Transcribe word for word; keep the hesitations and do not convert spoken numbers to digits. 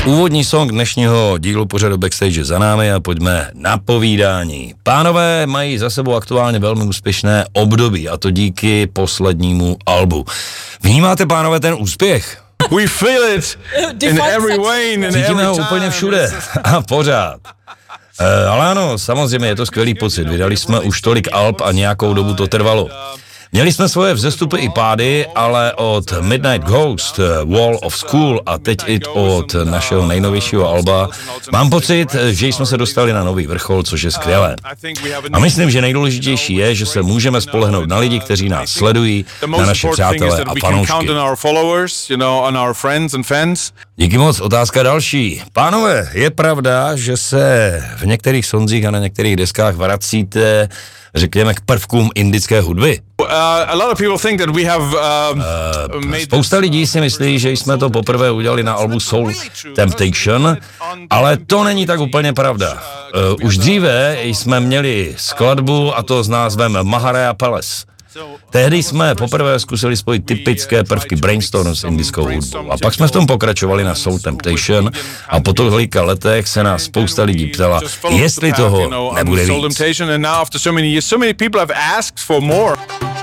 Úvodní song dnešního dílu pořadu Backstage za námi a pojďme na povídání. Pánové mají za sebou aktuálně velmi úspěšné období a to díky poslednímu albu. Vnímáte, pánové, ten úspěch? We feel it in every way, in every Cítíme ho time. úplně všude a pořád. E, ale ano, samozřejmě je to skvělý pocit. Vydali jsme už tolik alb a nějakou dobu to trvalo. Měli jsme svoje vzestupy i pády, ale od Midnight Ghost, Wall of School a teď i od našeho nejnovějšího alba mám pocit, že jsme se dostali na nový vrchol, což je skvělé. A myslím, že nejdůležitější je, že se můžeme spolehnout na lidi, kteří nás sledují, na naše přátelé a fanoušky. Díky moc, otázka další. Pánové, je pravda, že se v některých sonzích a na některých deskách vracíte, řekněme, k prvkům indické hudby? Uh, a lot of people think that we have uh, uh, Spousta lidí si myslí, že jsme to poprvé udělali na albu Soul Temptation, ale to není tak úplně pravda. Uh, už dříve jsme měli skladbu, a to s názvem Maharaja Palace. Tehdy jsme poprvé zkusili spojit typické prvky Brainstorm s indickou hudbou. A pak jsme v tom pokračovali na Soul Temptation a po tolika letech se nás spousta lidí ptala, jestli toho nebude víc.